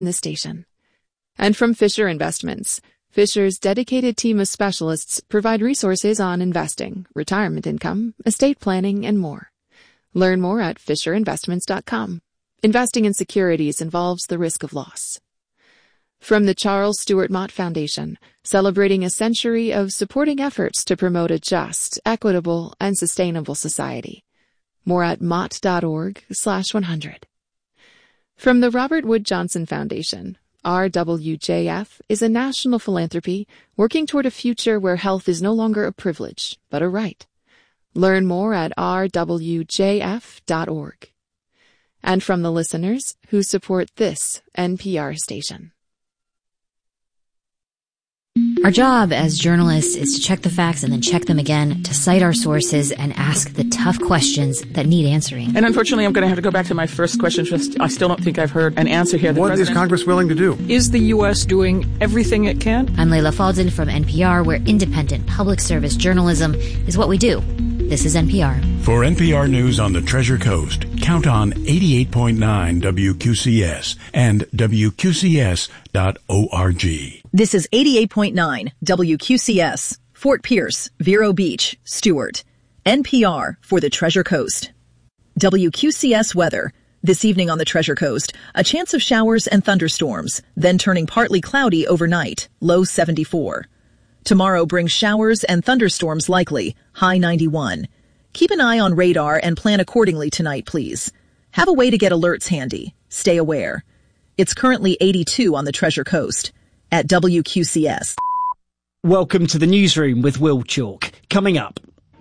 the station. And from Fisher Investments. Fisher's dedicated team of specialists provide resources on investing, retirement income, estate planning, and more. Learn more at FisherInvestments.com. Investing in securities involves the risk of loss. From the Charles Stewart Mott Foundation, celebrating a century of supporting efforts to promote a just, equitable, and sustainable society. More at mott.org/100. From the Robert Wood Johnson Foundation, RWJF is a national philanthropy working toward a future where health is no longer a privilege, but a right. Learn more at rwjf.org. And from the listeners who support this NPR station. Our job as journalists is to check the facts and then check them again, to cite our sources and ask the tough questions that need answering. And unfortunately, I'm going to have to go back to my first question. I still don't think I've heard an answer here. What is Congress willing to do? Is the U.S. doing everything it can? I'm Leila Fadel from NPR, where independent public service journalism is what we do. This is NPR. For NPR News on the Treasure Coast, count on 88.9 WQCS and WQCS.org. This is 88.9 WQCS, Fort Pierce, Vero Beach, Stewart. NPR for the Treasure Coast. WQCS weather. This evening on the Treasure Coast, a chance of showers and thunderstorms, then turning partly cloudy overnight, low 74. Tomorrow brings showers and thunderstorms likely, high 91. Keep an eye on radar and plan accordingly tonight, please. Have a way to get alerts handy. Stay aware. It's currently 82 on the Treasure Coast. At WQCS. Welcome to the newsroom with Will Chalk. Coming up.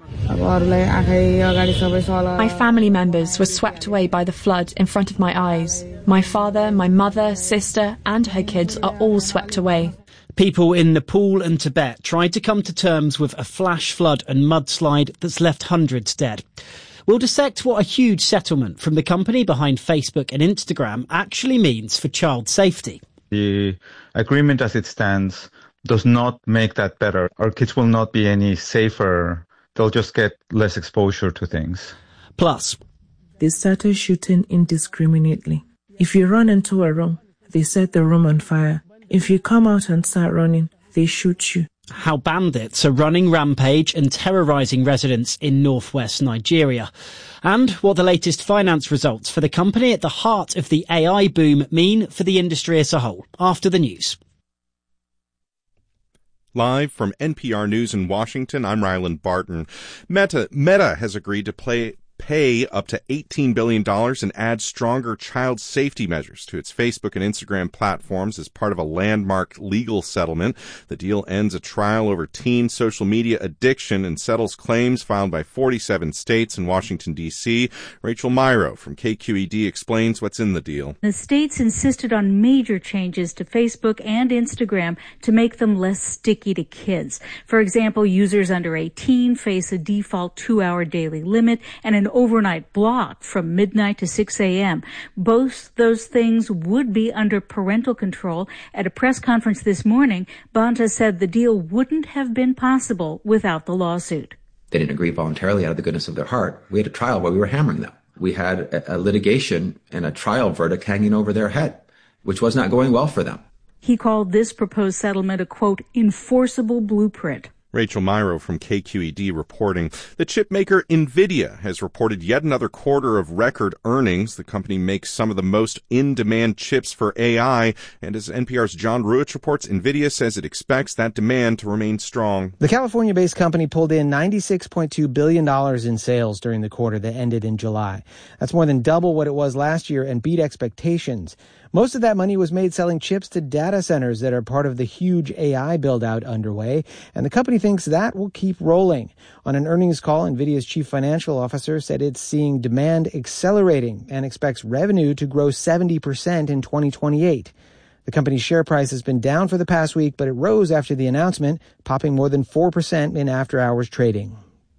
My family members were swept away by the flood in front of my eyes. My father, my mother, sister, and her kids are all swept away. People in Nepal and Tibet tried to come to terms with a flash flood and mudslide that's left hundreds dead. We'll dissect what a huge settlement from the company behind Facebook and Instagram actually means for child safety. The agreement as it stands does not make that better. Our kids will not be any safer. They'll just get less exposure to things. Plus, they started shooting indiscriminately. If you run into a room, they set the room on fire. If you come out and start running, they shoot you. How bandits are running rampage and terrorising residents in northwest Nigeria. And what the latest finance results for the company at the heart of the AI boom mean for the industry as a whole. After the news. Live from NPR News in Washington, I'm Ryland Barton. Meta has agreed to pay up to $18 billion and add stronger child safety measures to its Facebook and Instagram platforms as part of a landmark legal settlement. The deal ends a trial over teen social media addiction and settles claims filed by 47 states and Washington, D.C. Rachel Myrow from KQED explains what's in the deal. The states insisted on major changes to Facebook and Instagram to make them less sticky to kids. For example, users under 18 face a default 2-hour daily limit and an overnight block from midnight to 6 a.m. Both those things would be under parental control. At a press conference this morning, Banta said the deal wouldn't have been possible without the lawsuit. They didn't agree voluntarily out of the goodness of their heart. We had a trial where we were hammering them. We had a litigation and a trial verdict hanging over their head, which was not going well for them. He called this proposed settlement a, quote, enforceable blueprint. Rachel Myrow from KQED reporting. The chip maker NVIDIA has reported yet another quarter of record earnings. The company makes some of the most in-demand chips for AI. And as NPR's John Ruich reports, NVIDIA says it expects that demand to remain strong. The California-based company pulled in $96.2 billion in sales during the quarter that ended in July. That's more than double what it was last year and beat expectations. Most of that money was made selling chips to data centers that are part of the huge AI build-out underway, and the company thinks that will keep rolling. On an earnings call, NVIDIA's chief financial officer said it's seeing demand accelerating and expects revenue to grow 70% in 2028. The company's share price has been down for the past week, but it rose after the announcement, popping more than 4% in after-hours trading.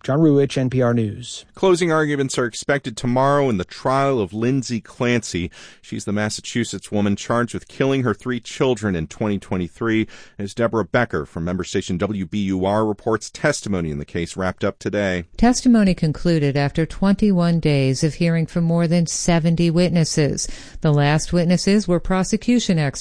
John Ruwitch, NPR News. Closing arguments are expected tomorrow in the trial of Lindsay Clancy. She's the Massachusetts woman charged with killing her 3 children in 2023. As Deborah Becker from member station WBUR reports, testimony in the case wrapped up today. Testimony concluded after 21 days of hearing from more than 70 witnesses. The last witnesses were prosecution experts